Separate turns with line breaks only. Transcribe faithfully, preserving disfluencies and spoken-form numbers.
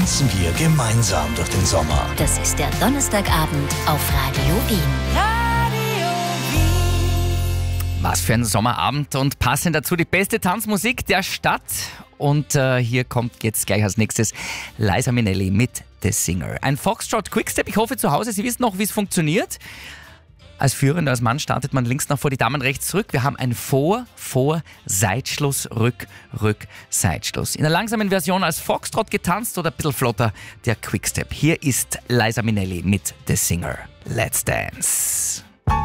tanzen wir gemeinsam durch den Sommer.
Das ist der Donnerstagabend auf Radio Wien.
Radio Wien.
Was für ein Sommerabend und passend dazu die beste Tanzmusik der Stadt. Und äh, hier kommt jetzt gleich als nächstes Liza Minnelli mit The Singer. Ein Foxtrot Quickstep. Ich hoffe zu Hause, Sie wissen noch, wie es funktioniert. Als Führender, als Mann startet man links nach vor, die Damen rechts zurück. Wir haben ein Vor, Vor, Seitschluss, Rück, Rück, Seitschluss. In der langsamen Version als Foxtrot getanzt oder ein bisschen flotter der Quickstep. Hier ist Liza Minnelli mit The Singer. Let's dance.